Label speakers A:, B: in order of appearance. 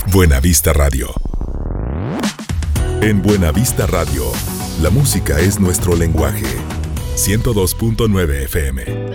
A: Buenavista Radio. En Buenavista Radio, la música es nuestro lenguaje. 102.9 FM.